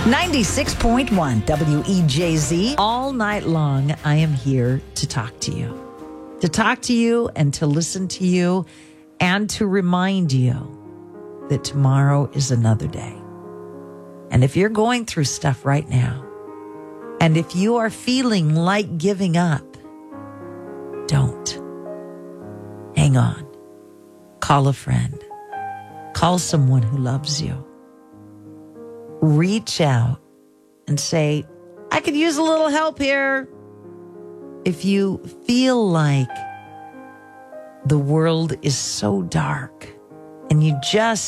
96.1 WEJZ. All night long, I am here to talk to you. To talk to you and to listen to you and to remind you that tomorrow is another day. And if you're going through stuff right now, and if you are feeling like giving up, don't. Hang on. Call a friend. Call someone who loves you. Reach out and say, I could use a little help here. If you feel like the world is so dark and you just